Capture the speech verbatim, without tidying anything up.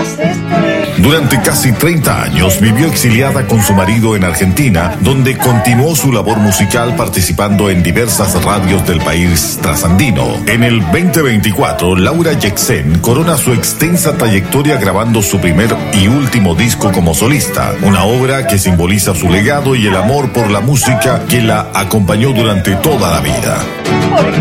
Durante casi treinta años vivió exiliada con su marido en Argentina, donde continuó su labor musical participando en diversas radios del país trasandino. En el veinte veinticuatro, Laura Yexén corona su extensa trayectoria grabando su primer y último disco como solista, una obra que simboliza su legado y el amor por la música que la acompañó durante toda la vida.